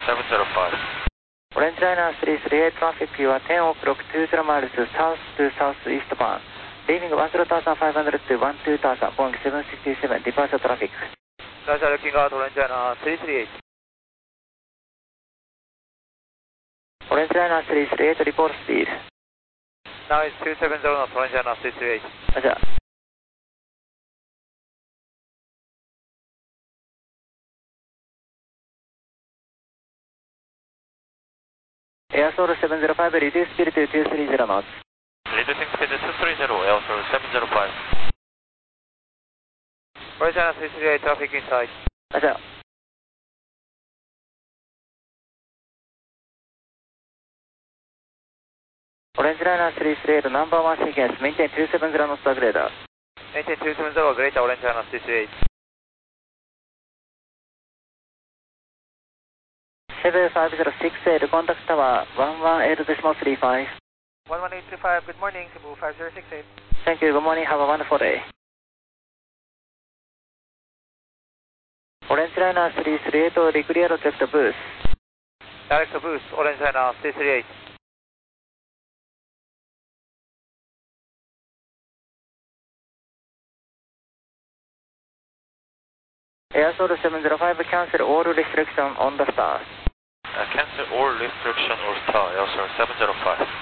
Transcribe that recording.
705. Orange Liner 338 traffic, you are 10 o'clock 20 miles south to southeast bound. Leaving 10,500 to 12,000, Boeing 767, departure traffic. Roger, looking out, Orange Liner 338. Orange Liner 338, report speed. Now it's 270 knots, Orange Liner 338. Roger. Airsoil 705, reduce speed to 230 knots. Reducing speed to 230, Airsoil 705. Orange Liner 338, traffic inside. Roger. Orange Liner 338, number 1 sequence, maintain 270 knots greater. Maintain 270, greater, Orange Liner 338. 75068, contact tower 118.35. 11835, good morning, Cebu 5068. Thank you, good morning, have a wonderful day. Orange Liner 338, declare direct boost. Direct boost, Orange Liner 338. Airsoil 705, cancel all restriction on the stars. Cancel all restriction or star, Airsoil 705.